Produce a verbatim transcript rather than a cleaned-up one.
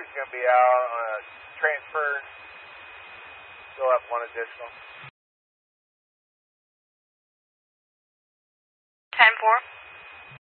is going to be out on a transfer. Still have one additional. ten four.